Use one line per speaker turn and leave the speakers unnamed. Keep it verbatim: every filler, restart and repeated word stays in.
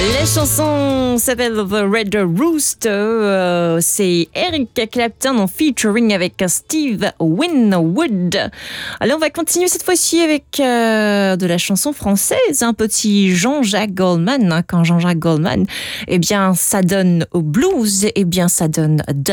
La chanson s'appelle The Red Rooster. Euh, c'est Eric Clapton en featuring avec Steve Winwood. Alors on va continuer cette fois-ci avec euh, de la chanson française, un petit Jean-Jacques Goldman. Quand Jean-Jacques Goldman, eh bien ça donne au blues, eh bien ça donne